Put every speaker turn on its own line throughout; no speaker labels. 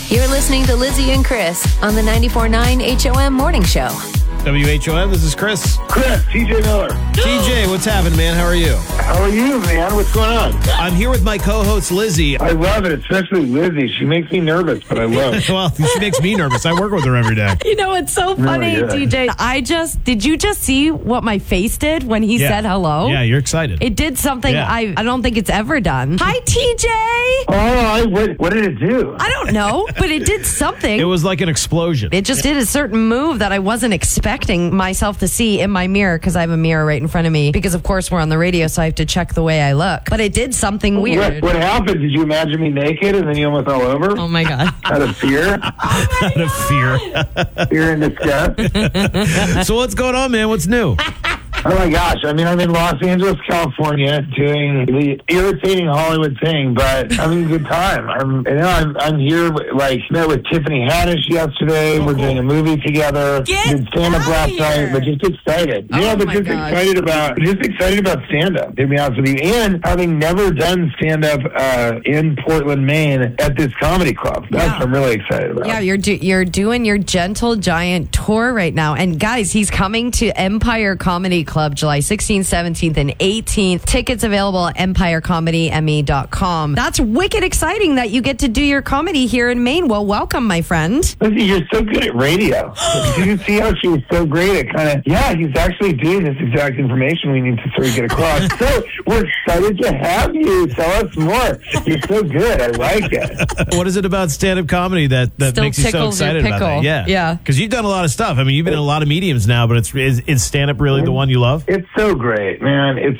You're listening to Lizzie and Chris on the 94.9 HOM Morning Show.
WHOM, this is Chris.
Chris, TJ Miller.
TJ, what's happening, man? How are you?
How are you, man? What's going on?
I'm here with my co-host, Lizzie.
I love it, especially Lizzie. She makes me nervous, but I love it.
Well, she makes me nervous. I work with her every day.
You know, it's so funny, TJ. Did you just see what my face did when he said hello?
Yeah, you're excited.
It did something I don't think it's ever done. Hi, TJ.
Oh, what did it do?
I don't know, but it did something.
It was like an explosion.
It just did a certain move that I wasn't expecting myself to see in my mirror, because I have a mirror right in front of me, because of course we're on the radio, so I have to check the way I look. But it did something weird.
What happened? Did you imagine me naked and then you almost fell over?
Oh my God.
Out of fear?
Out of fear.
Fear in disgust?
So what's going on, man? What's new?
Oh my gosh. I mean, I'm in Los Angeles, California, doing the irritating Hollywood thing, but having a good time. I'm here, met with Tiffany Haddish yesterday. We're doing a movie together. Did stand-up last night, but just excited. Excited about stand-up, to be honest with you. And having never done stand-up in Portland, Maine at this comedy club. That's what I'm really excited about.
Yeah, you're doing your Gentle Giant tour right now. And guys, he's coming to Empire Comedy Club July 16th, 17th, and 18th. Tickets available at EmpireComedyME.com. That's wicked exciting that you get to do your comedy here in Maine. Well, welcome, my friend.
Listen, you're so good at radio. Did you see how she was so great at he's actually doing this exact information we need to sort of get across. So we're excited to have you. Tell us more. You're so good. I like it.
What is it about stand-up comedy that makes you so excited about that? Yeah. Because you've done a lot of stuff. I mean, you've been in a lot of mediums now, but is stand-up really the one you love?
It's so great, man. It's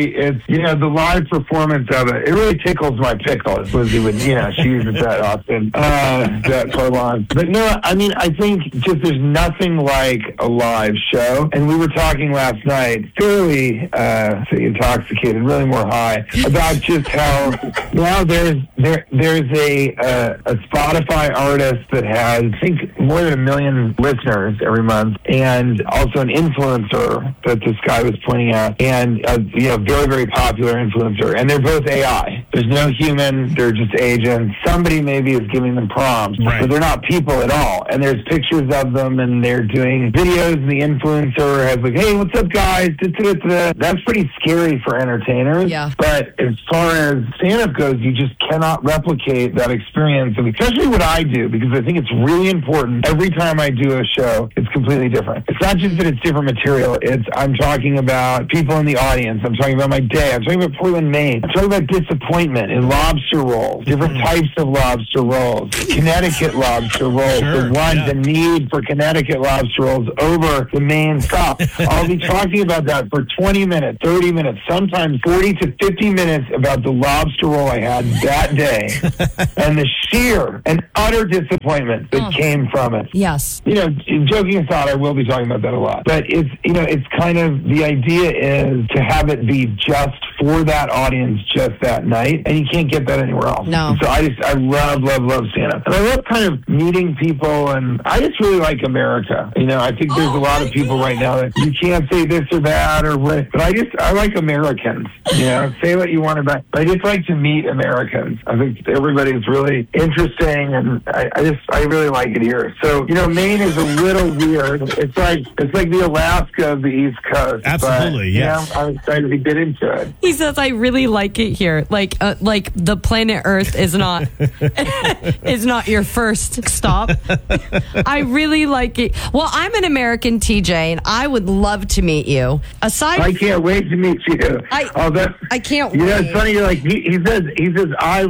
the live performance of it. It really tickles my pickle, as Lizzie would, she uses that often, that Carlon. But no, I mean, I think just there's nothing like a live show. And we were talking last night, fairly intoxicated, really more high, about just how now there's a Spotify artist that has, I think, more than 1 million listeners every month, and also an influencer that this guy was pointing out, and a very, very popular influencer. And they're both AI. There's no human. They're just agents. Somebody maybe is giving them prompts, but they're not people at all. And there's pictures of them, and they're doing videos, and the influencer has hey, what's up, guys? That's pretty scary for entertainers.
Yeah.
But as far as stand-up goes, you just cannot replicate that experience, especially what I do, because I think it's really important. Every time I do a show, it's completely different. It's not just that it's different material. I'm talking about people in the audience. I'm talking about my day. I'm talking about Portland, Maine. I'm talking about disappointment in lobster rolls, different types of lobster rolls, Connecticut lobster rolls, the need for Connecticut lobster rolls over the Maine stuff. I'll be talking about that for 20 minutes, 30 minutes, sometimes 40 to 50 minutes about the lobster roll I had that day and the sheer and utter disappointment that came from it.
Yes.
Joking aside, I will be talking about that a lot. But it's kind of, the idea is to have it be just for that audience just that night, and you can't get that anywhere else.
No.
So I love stand-up. And I love kind of meeting people, and I just really like America. I think there's a lot of people right now that you can't say this or that or what, but I like Americans. Say what you want about, but I just like to meet Americans. I think everybody's really interesting, and I really like it here. So, Maine is a little weird. It's like the Alaska of the East Coast.
Absolutely,
but, I'm excited to get into it.
He says, I really like it here. Like the planet Earth is not is not your first stop. I really like it. Well, I'm an American, TJ, and I would love to meet you.
I can't wait to meet you.
I can't wait.
It's funny. You're like, he says,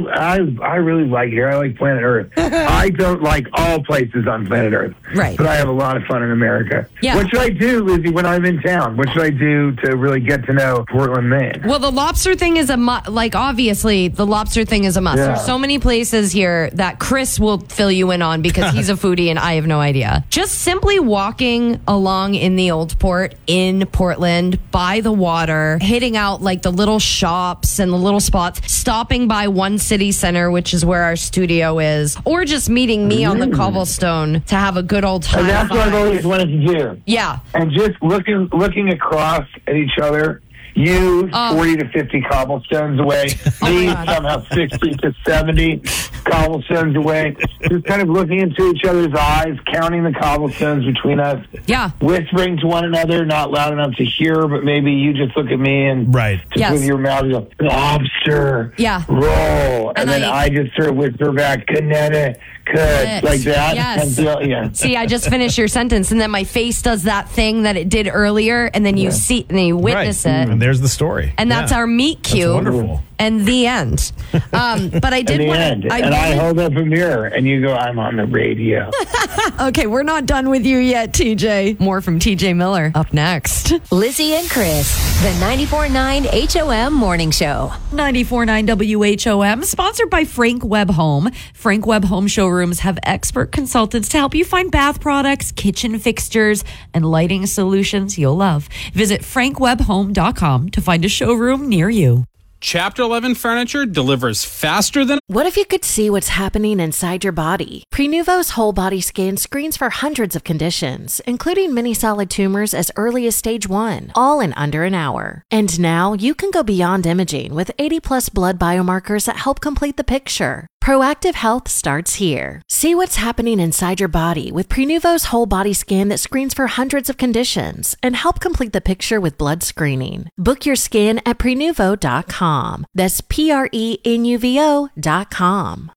I really like here. I like planet Earth. I don't like all places on planet Earth.
Right.
But I have a lot of fun in America.
Yeah.
What should I do, Lizzie, when I'm in town? What should I do to really get to know Portland, Maine?
Well, the lobster thing is obviously, the lobster thing is a must.
Yeah.
There's so many places here that Chris will fill you in on because he's a foodie and I have no idea. Just simply walking along in the Old Port in Portland by the water, hitting out like the little shops and the little spots, stopping by One City Center, which is where our studio is, or just meeting me on the cobblestone to have a good old time.
And that's what I've always wanted to do.
Yeah.
And just looking across at each other You 40 to 50 cobblestones away. Me somehow 60 to 70 cobblestones away. Just kind of looking into each other's eyes, counting the cobblestones between us.
Yeah.
Whispering to one another, not loud enough to hear, but maybe you just look at me and just with your mouth you go, lobster.
Yeah.
Roll. And then I just sort of whisper back, Connecticut. Like that.
Yes. See, I just finished your sentence, and then my face does that thing that it did earlier, and then you see, and then you witness it.
And there's the story.
And that's our meet cute.
That's wonderful.
And the end. But I did want to.
I hold up a mirror, and you go, I'm on the radio.
Okay, we're not done with you yet, TJ. More from TJ Miller up next.
Lizzie and Chris, the 94.9 HOM Morning Show.
94.9 WHOM, sponsored by Frank Webb Home. Frank Webb Home showrooms have expert consultants to help you find bath products, kitchen fixtures, and lighting solutions you'll love. Visit frankwebbhome.com to find a showroom near you.
Chapter 11 Furniture delivers faster than...
What if you could see what's happening inside your body? Prenuvo's whole body scan screens for hundreds of conditions, including many solid tumors as early as stage 1, all in under an hour. And now you can go beyond imaging with 80-plus blood biomarkers that help complete the picture. Proactive health starts here. See what's happening inside your body with Prenuvo's whole body scan that screens for hundreds of conditions and help complete the picture with blood screening. Book your scan at Prenuvo.com. That's Prenuvo.com.